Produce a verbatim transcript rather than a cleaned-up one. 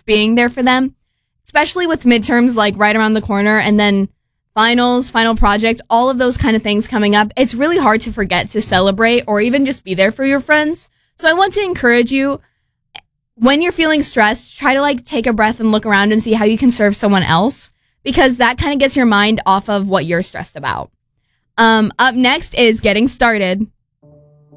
just being there for them, especially with midterms like right around the corner and then finals, final project, all of those kind of things coming up. It's really hard to forget to celebrate or even just be there for your friends. So I want to encourage you, when you're feeling stressed, try to like take a breath and look around and see how you can serve someone else, because that kind of gets your mind off of what you're stressed about. Um, up next is Getting Started.